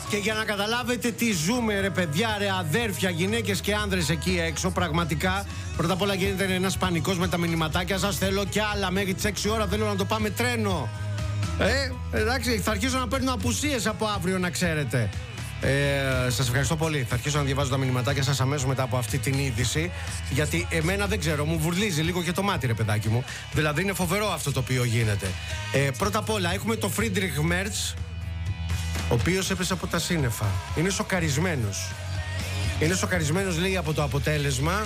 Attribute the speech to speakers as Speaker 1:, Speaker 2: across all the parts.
Speaker 1: Και για να καταλάβετε τι ζούμε, ρε παιδιά, ρε αδέρφια, γυναίκες και άνδρες εκεί έξω, πραγματικά, πρώτα απ' όλα γίνεται ένας πανικός με τα μηνυματάκια σας. Θέλω κι άλλα μέχρι τις 6 ώρα, θέλω να το πάμε τρένο. Εντάξει, θα αρχίσω να παίρνω απουσίες από αύριο, να ξέρετε. Σας ευχαριστώ πολύ. Θα αρχίσω να διαβάζω τα μηνυματάκια σας αμέσως μετά από αυτή την είδηση. Γιατί εμένα δεν ξέρω, μου βουρλίζει λίγο και το μάτι, ρε παιδάκι μου. Δηλαδή είναι φοβερό αυτό το οποίο γίνεται. Πρώτα απ' όλα έχουμε το Friedrich Merz, ο οποίος έπεσε από τα σύννεφα. Είναι σοκαρισμένος. Είναι σοκαρισμένος, λέει, από το αποτέλεσμα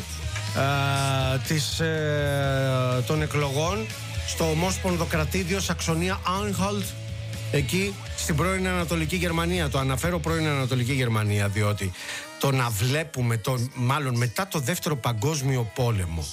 Speaker 1: των εκλογών στο ομόσπονδο κρατήδιο Σαξονία-Άνχαλτ, εκεί στην πρώην Ανατολική Γερμανία. Το αναφέρω πρώην Ανατολική Γερμανία, διότι το να βλέπουμε, μάλλον μετά το Δεύτερο Παγκόσμιο Πόλεμο,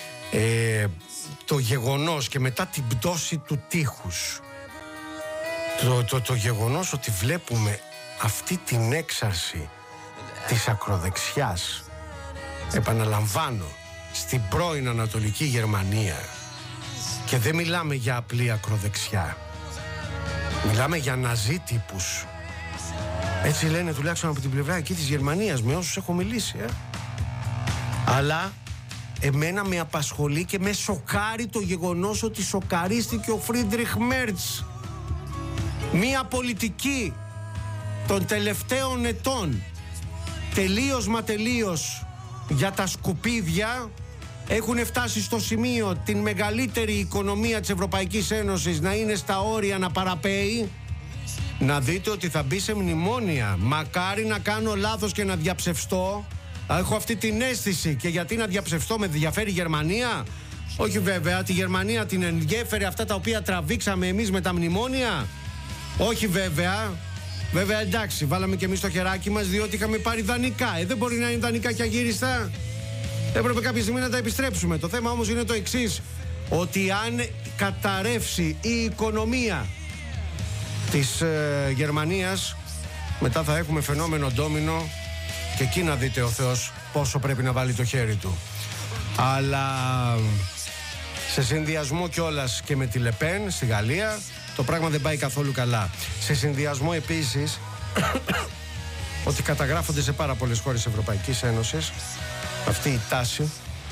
Speaker 1: το γεγονός και μετά την πτώση του τείχους, το γεγονός ότι βλέπουμε αυτή την έξαρση της ακροδεξιάς, επαναλαμβάνω, στην πρώην Ανατολική Γερμανία, και δεν μιλάμε για απλή ακροδεξιά, μιλάμε για ναζί τύπους. Έτσι λένε τουλάχιστον από την πλευρά εκεί της Γερμανίας, με όσους έχω μιλήσει. Αλλά εμένα με απασχολεί και με σοκάρει το γεγονός ότι σοκαρίστηκε ο Φρίντριχ Μέρτς. Μία πολιτική των τελευταίων ετών, τελείως μα τελείως για τα σκουπίδια, έχουν φτάσει στο σημείο την μεγαλύτερη οικονομία της Ευρωπαϊκής Ένωσης να είναι στα όρια να παραπέει. Να δείτε ότι θα μπει σε μνημόνια. Μακάρι να κάνω λάθος και να διαψευστώ. Έχω αυτή την αίσθηση. Και γιατί να διαψευστώ, με ενδιαφέρει η Γερμανία? Όχι βέβαια, τη Γερμανία την ενδιέφερε αυτά τα οποία τραβήξαμε εμείς με τα μνημόνια? Όχι βέβαια. Βέβαια εντάξει, βάλαμε και εμείς το χεράκι μας διότι είχαμε πάρει δανεικά. Δεν μπορεί να είναι δανεικά και αγύριστα. Έπρεπε κάποια στιγμή να τα επιστρέψουμε. Το θέμα όμως είναι το εξής, ότι αν καταρρεύσει η οικονομία της Γερμανίας, μετά θα έχουμε φαινόμενο ντόμινο και εκεί να δείτε ο Θεός πόσο πρέπει να βάλει το χέρι του. Αλλά σε συνδυασμό κιόλας και με τη Λεπέν στη Γαλλία, το πράγμα δεν πάει καθόλου καλά. Σε συνδυασμό επίσης ότι καταγράφονται σε πάρα πολλές χώρες της Ευρωπαϊκής Ένωσης αυτή η τάση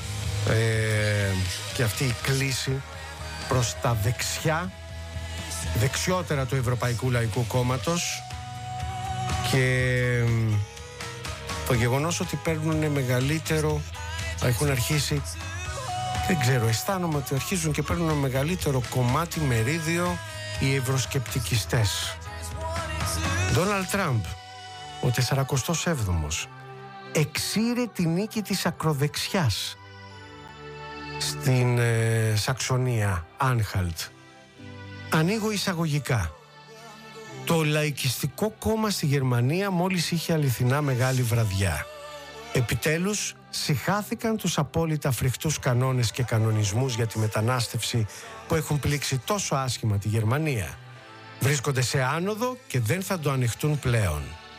Speaker 1: και αυτή η κλίση προς τα δεξιά, δεξιότερα του Ευρωπαϊκού Λαϊκού Κόμματος, και το γεγονός ότι παίρνουν μεγαλύτερο, έχουν αρχίσει, δεν ξέρω, αισθάνομαι ότι αρχίζουν και παίρνουν μεγαλύτερο κομμάτι, μερίδιο, οι ευρωσκεπτικιστές. Ντόναλντ Τραμπ, ο 47ος, εξήρε τη νίκη της ακροδεξιάς στην Σαξονία Άνχαλτ. Ανοίγω εισαγωγικά. Το λαϊκιστικό κόμμα στη Γερμανία μόλις είχε αληθινά μεγάλη βραδιά. Επιτέλους συχάθηκαν τους απόλυτα φρικτούς κανόνες και κανονισμούς για τη μετανάστευση που έχουν πλήξει τόσο άσχημα τη Γερμανία. Βρίσκονται σε άνοδο και δεν θα το ανοιχτούν πλέον.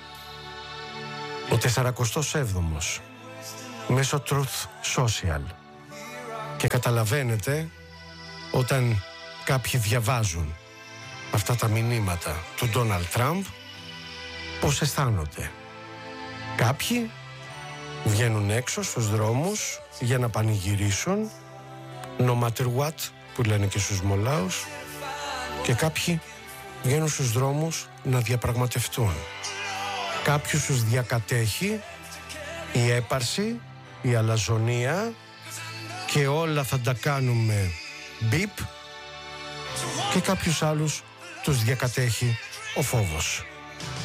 Speaker 1: Ο 47ος μέσω Truth Social. Και καταλαβαίνετε, όταν κάποιοι διαβάζουν αυτά τα μηνύματα του Ντόναλντ Τραμπ, πώς αισθάνονται. Κάποιοι βγαίνουν έξω στους δρόμους για να πανηγυρίσουν, no matter what, που λένε και στους μολάους, και κάποιοι βγαίνουν στους δρόμους να διαπραγματευτούν. Κάποιους τους διακατέχει η έπαρση, η αλαζονία, και όλα θα τα κάνουμε μπιπ, και κάποιους άλλους τους διακατέχει ο φόβος.